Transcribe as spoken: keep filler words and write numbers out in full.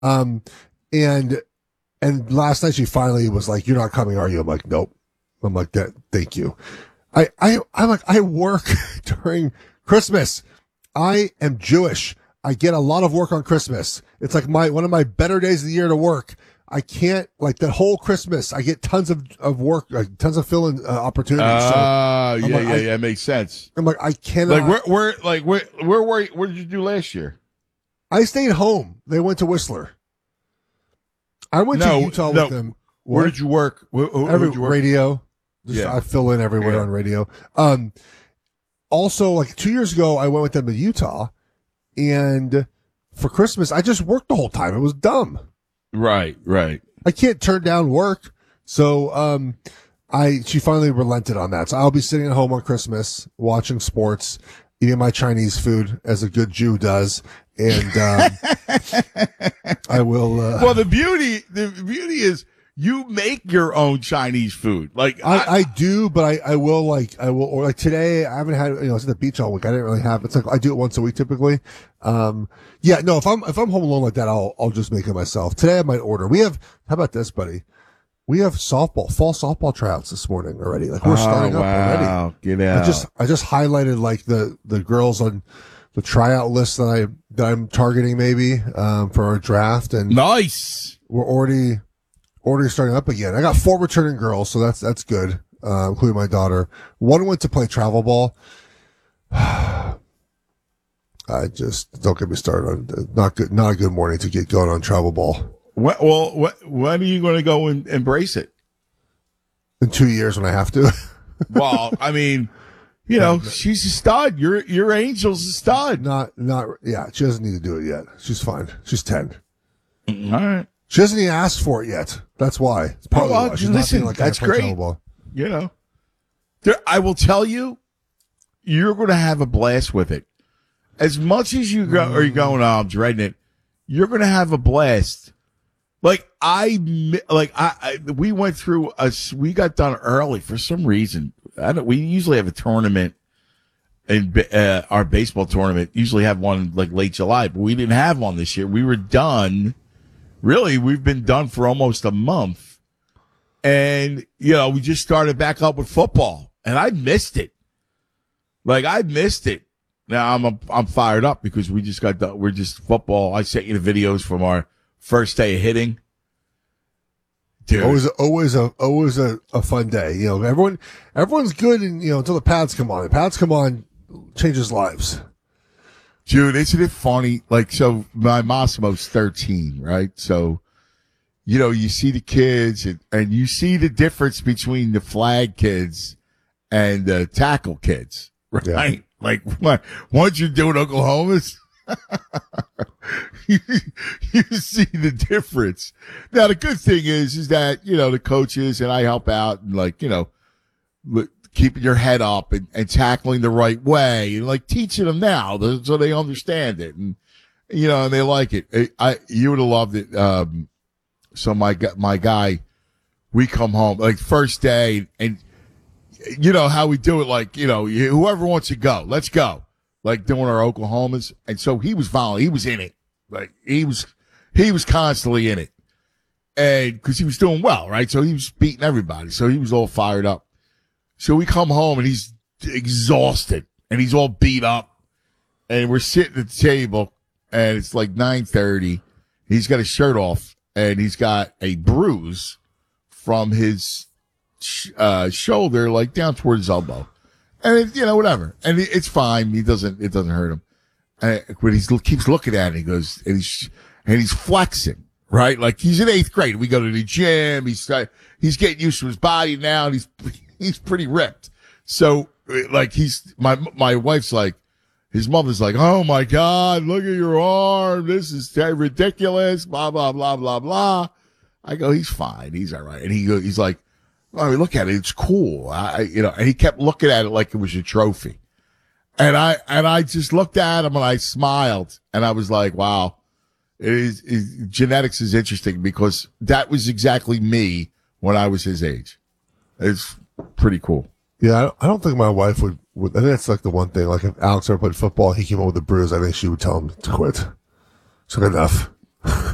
Um, and and last night she finally was like, "You're not coming, are you?" I'm like, "Nope." I'm like, "That, thank you." I I I'm like, I work during Christmas. I am Jewish. I get a lot of work on Christmas. It's like my one of my better days of the year to work. I can't, like, that whole Christmas, I get tons of, of work, like, tons of fill-in uh, opportunities. Ah, so yeah, like, yeah, I, yeah, makes sense. I'm like, I cannot. Like, where, where, like, where, where, where, what did you do last year? I stayed home. They went to Whistler. I went no, to Utah no. with them. What? Where What? did you work? Where, who, Every did you work? radio. Just, Yeah. I fill in everywhere Yeah. on radio. Um, also, like, two years ago, I went with them to Utah, and for Christmas, I just worked the whole time. It was dumb. Right, right. I can't turn down work. So, um, I, she finally relented on that. So I'll be sitting at home on Christmas, watching sports, eating my Chinese food as a good Jew does. And, um, I will, uh, Well, the beauty, the beauty is you make your own Chinese food. Like, I, I do, but I, I will like, I will, or like today, I haven't had, you know, I was at the beach all week. I didn't really have, it's like, I do it once a week typically. Um, yeah, no, if I'm, if I'm home alone like that, I'll, I'll just make it myself. Today I might order. We have, how about this, buddy? We have softball, fall softball tryouts this morning already. Like we're oh, starting up wow. already. Get out. I just, I just highlighted like the, the girls on the tryout list that I, that I'm targeting maybe, um, for our draft. And nice. we're already, already starting up again. I got four returning girls, so that's, that's good. Uh, including my daughter. One went to play travel ball. I just, don't get me started on, not good, not a good morning to get going on travel ball. What, well, what, when are you going to go and embrace it? In two years when I have to. Well, I mean, you know, she's a stud. Your, your angel's a stud. Not, not, yeah, she doesn't need to do it yet. She's fine. She's ten. All right. She hasn't even asked for it yet. That's why. It's probably Oh, well, why. She's listen, not being like, that's I play great. travel ball. You know, there, I will tell you, you're going to have a blast with it. As much as you go, are you going, oh, I'm dreading it. You're going to have a blast. Like I, like I, I, we went through a, we got done early for some reason. I don't, we usually have a tournament in uh, our baseball tournament, usually have one like late July, but we didn't have one this year. We were done. Really, we've been done for almost a month. And, you know, we just started back up with football and I missed it. Like I missed it. Now I'm, I'm fired up because we just got done. We're just football. I sent you the videos from our first day of hitting. Dude. Always, always a, always a, a fun day. You know, everyone, everyone's good and, you know, until the pads come on. The pads come on, changes lives. Dude, isn't it funny? Like, so my Massimo's thirteen, right? So, you know, you see the kids and, and you see the difference between the flag kids and the tackle kids, right? Yeah. Like, what, what you do in Oklahoma's? you, you see the difference. Now, the good thing is, is that, you know, the coaches and I help out and like, you know, keeping your head up and, and tackling the right way and like teaching them now so they understand it. And, you know, and they like it. I, I you would have loved it. Um, so my, my guy, we come home like first day and, you know how we do it, like, you know, whoever wants to go, let's go. Like doing our Oklahomas. And so he was following, he was in it. Like he was, he was constantly in it. And cause he was doing well, right? So he was beating everybody. So he was all fired up. So we come home and he's exhausted and he's all beat up and we're sitting at the table and it's like nine thirty. He's got his shirt off and he's got a bruise from his uh, shoulder, like down toward his elbow. And it, you know, whatever. And it, it's fine. He doesn't, it doesn't hurt him. And, but he keeps looking at it. He goes, and he's, and he's flexing, right? Like he's in eighth grade. We go to the gym. He's, he's getting used to his body now and he's, he's pretty ripped. So like he's, my, my wife's like, his mother's like, oh my God, look at your arm. This is ridiculous. Blah, blah, blah, blah, blah. I go, he's fine. He's all right. And he goes, he's like, I mean, look at it. It's cool. I, you know, and he kept looking at it like it was a trophy. And I, and I just looked at him and I smiled and I was like, wow, it is, it, genetics is interesting because that was exactly me when I was his age. It's pretty cool. Yeah. I don't think my wife would, would, I think that's like the one thing. Like if Alex ever played football, he came up with a bruise. I think she would tell him to quit. So enough.